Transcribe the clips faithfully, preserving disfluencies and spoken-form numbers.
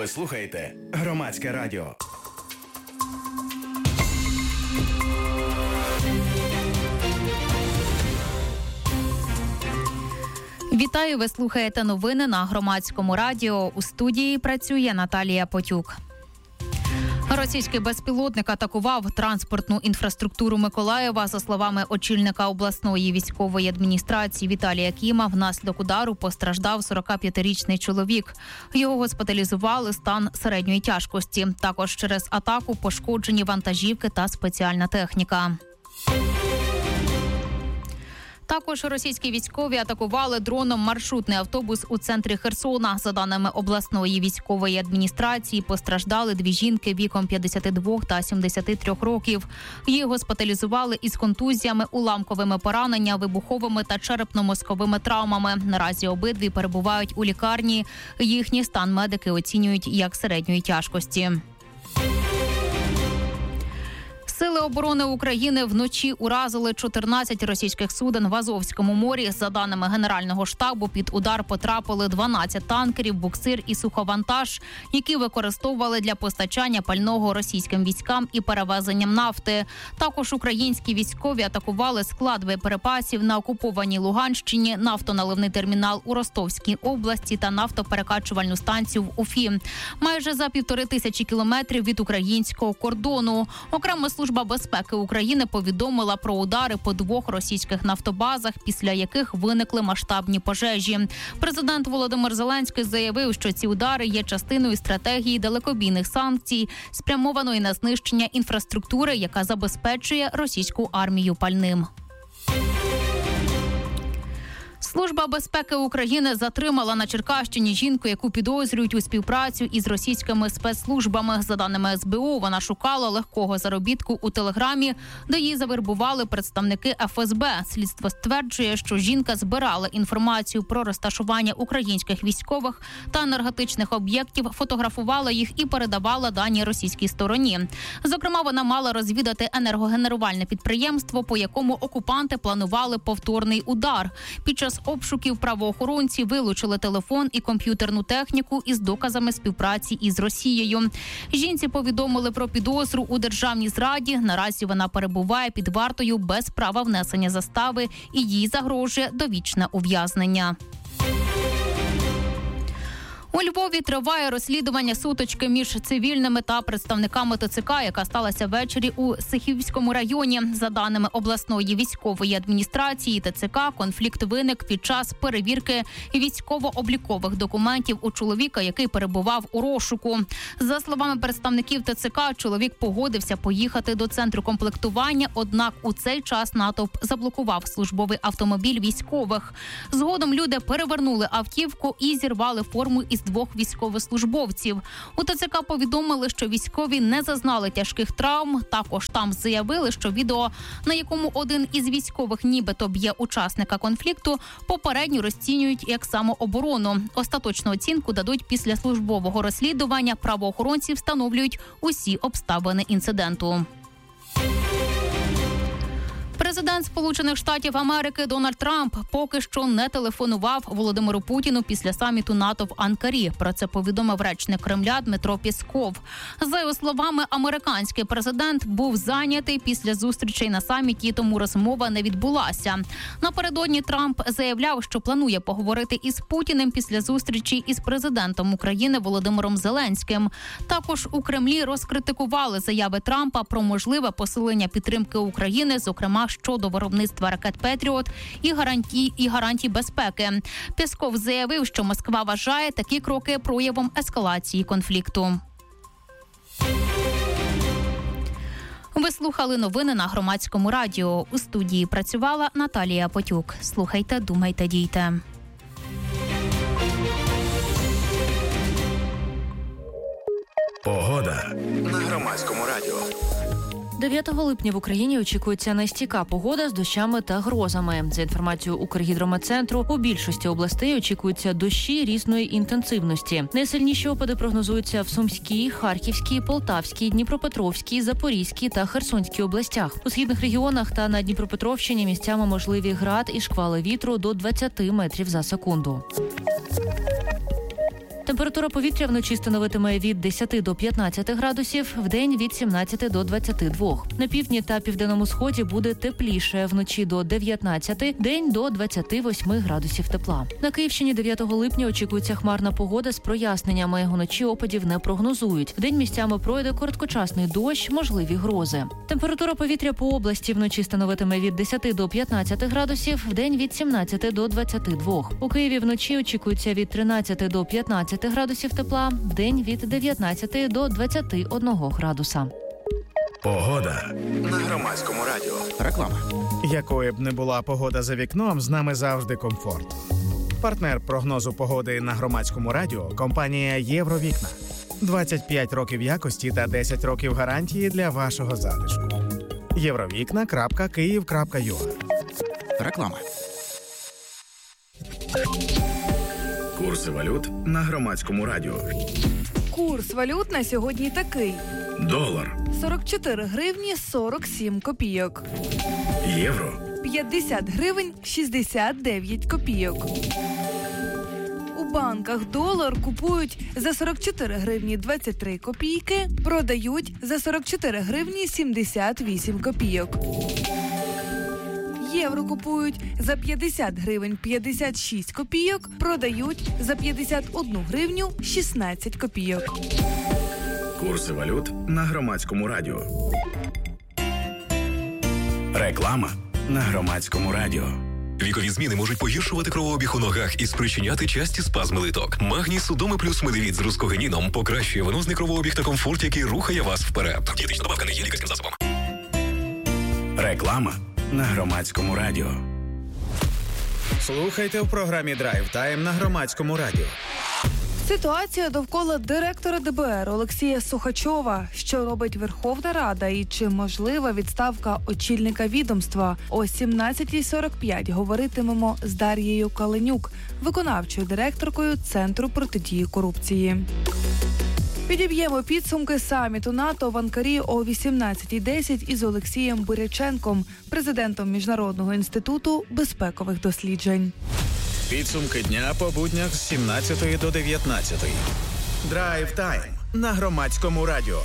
Ви слухаєте Громадське радіо. Вітаю, ви слухаєте новини на Громадському радіо. У студії працює Наталія Потюк. Російський безпілотник атакував транспортну інфраструктуру Миколаєва. За словами очільника обласної військової адміністрації Віталія Кіма, внаслідок удару постраждав сорокап'ятирічний чоловік. Його госпіталізували, стан середньої тяжкості. Також через атаку пошкоджені вантажівки та спеціальна техніка. Також російські військові атакували дроном маршрутний автобус у центрі Херсона. За даними обласної військової адміністрації, постраждали дві жінки віком п'ятдесят два та сімдесят три років. Їх госпіталізували із контузіями, уламковими пораненнями, вибуховими та черепно-мозковими травмами. Наразі обидві перебувають у лікарні. Їхній стан медики оцінюють як середньої тяжкості. Сили оборони України вночі уразили чотирнадцять російських суден в Азовському морі. За даними Генерального штабу, під удар потрапили дванадцять танкерів, буксир і суховантаж, які використовували для постачання пального російським військам і перевезенням нафти. Також українські військові атакували склад боєприпасів на окупованій Луганщині, нафтоналивний термінал у Ростовській області та нафтоперекачувальну станцію в Уфі. Майже за півтори тисячі кілометрів від українського кордону. Окремо Служба безпеки України повідомила про удари по двох російських нафтобазах, після яких виникли масштабні пожежі. Президент Володимир Зеленський заявив, що ці удари є частиною стратегії далекобійних санкцій, спрямованої на знищення інфраструктури, яка забезпечує російську армію пальним. Служба безпеки України затримала на Черкащині жінку, яку підозрюють у співпрацю із російськими спецслужбами. За даними ес бе у, вона шукала легкого заробітку у Телеграмі, де її завербували представники еф ес бе. Слідство стверджує, що жінка збирала інформацію про розташування українських військових та енергетичних об'єктів, фотографувала їх і передавала дані російській стороні. Зокрема, вона мала розвідати енергогенерувальне підприємство, по якому окупанти планували повторний удар. Під час обшуків правоохоронці вилучили телефон і комп'ютерну техніку із доказами співпраці із Росією. Жінці повідомили про підозру у державній зраді. Наразі вона перебуває під вартою без права внесення застави і їй загрожує довічне ув'язнення. У Львові триває розслідування сутички між цивільними та представниками те це ка, яка сталася ввечері у Сихівському районі. За даними обласної військової адміністрації те це ка, конфлікт виник під час перевірки військово-облікових документів у чоловіка, який перебував у розшуку. За словами представників те це ка, чоловік погодився поїхати до центру комплектування, однак у цей час натовп заблокував службовий автомобіль військових. Згодом люди перевернули автівку і зірвали форму із двох військовослужбовців. У те це ка повідомили, що військові не зазнали тяжких травм. Також там заявили, що відео, на якому один із військових нібито б'є учасника конфлікту, попередньо розцінюють як самооборону. Остаточну оцінку дадуть після службового розслідування. Правоохоронці встановлюють усі обставини інциденту. Президент Сполучених Штатів Америки Дональд Трамп поки що не телефонував Володимиру Путіну після саміту НАТО в Анкарі. Про це повідомив речник Кремля Дмитро Пєсков. За його словами, американський президент був зайнятий після зустрічей на саміті, тому розмова не відбулася. Напередодні Трамп заявляв, що планує поговорити із Путіним після зустрічі із президентом України Володимиром Зеленським. Також у Кремлі розкритикували заяви Трампа про можливе посилення підтримки України, зокрема щодо виробництва ракет «Петріот» і гарантій, і гарантій безпеки. Пєсков заявив, що Москва вважає такі кроки проявом ескалації конфлікту. Ви слухали новини на Громадському радіо. У студії працювала Наталія Потюк. Слухайте, думайте, дійте. Погода на Громадському радіо. дев'ятого липня в Україні очікується нестійка погода з дощами та грозами. За інформацією Укргідрометцентру, у більшості областей очікуються дощі різної інтенсивності. Найсильніші опади прогнозуються в Сумській, Харківській, Полтавській, Дніпропетровській, Запорізькій та Херсонській областях. У східних регіонах та на Дніпропетровщині місцями можливі град і шквали вітру до двадцяти метрів за секунду. Температура повітря вночі становитиме від десяти до п'ятнадцяти градусів, вдень від сімнадцяти до двадцяти двох. На півдні та південному сході буде тепліше, вночі до дев'ятнадцяти, день до двадцяти восьми градусів тепла. На Київщині дев'ятого липня очікується хмарна погода з проясненнями. Уночі опадів не прогнозують. Вдень місцями пройде короткочасний дощ, можливі грози. Температура повітря по області вночі становитиме від десяти до п'ятнадцяти градусів, вдень від сімнадцяти до двадцяти двох. У Києві вночі очікується від тринадцяти до п'ятнадцяти градусів тепла, вдень від дев'ятнадцяти до двадцяти одного градуса. Погода на Громадському радіо. Реклама. Якою б не була погода за вікном, з нами завжди комфорт. Партнер прогнозу погоди на Громадському радіо – компанія «Євровікна». двадцять п'ять років якості та десять років гарантії для вашого затишку. євровікна крапка київ крапка ю а. Реклама. Курси валют на Громадському радіо. Курс валют на сьогодні такий. Долар. сорок чотири гривні сорок сім копійок. Євро. п'ятдесят гривень шістдесят дев'ять копійок. У банках долар купують за сорок чотири гривні двадцять три копійки, продають за сорок чотири гривні сімдесят вісім копійок. Євро купують за п'ятдесят гривень п'ятдесят шість копійок, продають за п'ятдесят одну гривню шістнадцять копійок. Курси валют на Громадському радіо. Реклама на Громадському радіо. Вікові зміни можуть погіршувати кровообіг у ногах і спричиняти часті спазми литок. Магній Судоми плюс медивіт з рускогеніном покращує венозний кровообіг та комфорт, який рухає вас вперед. Дієтична добавка не є лікарським засобом. Реклама на Громадському радіо. Слухайте в програмі «Драйв Тайм» на Громадському радіо. Ситуація довкола директора де бе ер Олексія Сухачова. Що робить Верховна Рада і чи можлива відставка очільника відомства? О сімнадцятій сорок п'ять говоритимемо з Дар'єю Каленюк, виконавчою директоркою Центру протидії корупції. Підіб'ємо підсумки саміту НАТО в Анкарі о вісімнадцятій десять із Олексієм Буряченком, президентом Міжнародного інституту безпекових досліджень. Підсумки дня по буднях з сімнадцятої до дев'ятнадцятої. Драйв Тайм на Громадському радіо.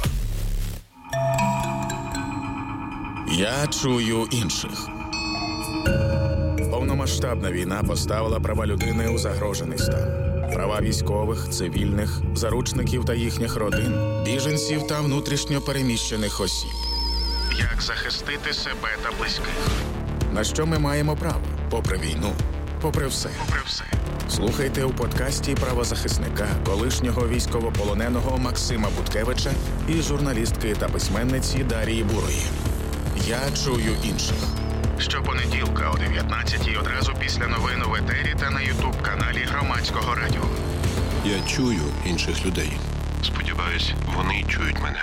Я чую інших. Повномасштабна війна поставила права людини у загрожений стан. Права військових, цивільних, заручників та їхніх родин, Біженців та внутрішньо переміщених осіб. як захистити себе та близьких. На що ми маємо право? Попри війну. Попри все. Попри все. Слухайте у подкасті правозахисника, колишнього військовополоненого Максима Буткевича і журналістки та письменниці Дарії Бурої. Я чую інших. Щопонеділка о дев'ятнадцятій одразу після новин в етері та на ютуб-каналі Громадського радіо. Я чую інших людей. Сподіваюсь, вони чують мене.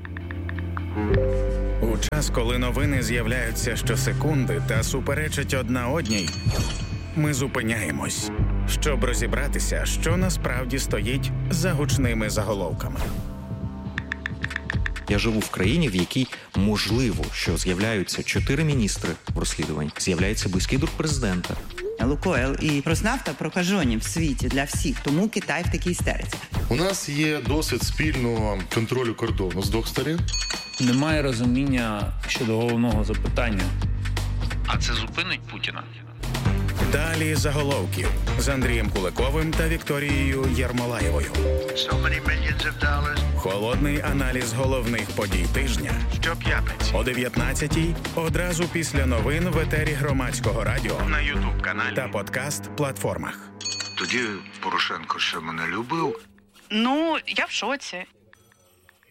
У час, коли новини з'являються щосекунди та суперечать одна одній, ми зупиняємось, щоб розібратися, що насправді стоїть за гучними заголовками. Я живу в країні, в якій можливо, що з'являються чотири міністри в розслідуванні, з'являється близький друг президента. Лукойл і Роснафта прокажені в світі для всіх, тому Китай в такій істериці. У нас є досвід спільного контролю кордону з двох сторін. Немає розуміння щодо головного запитання. А це зупинить Путіна? Далі заголовків з Андрієм Куликовим та Вікторією Єрмолаєвою. Холодний аналіз головних подій тижня. Щоп'ятниці о дев'ятнадцятій одразу після новин в етері Громадського радіо, на ютуб-каналі та подкаст-платформах. Тоді Порошенко ще мене любив. Ну, я в шоці.